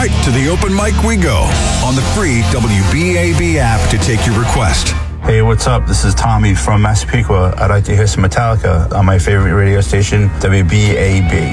right, to the open mic we go on the free WBAB app to take your request. Hey, what's up? This is Tommy from Massapequa. I'd like to hear some Metallica on my favorite radio station, WBAB.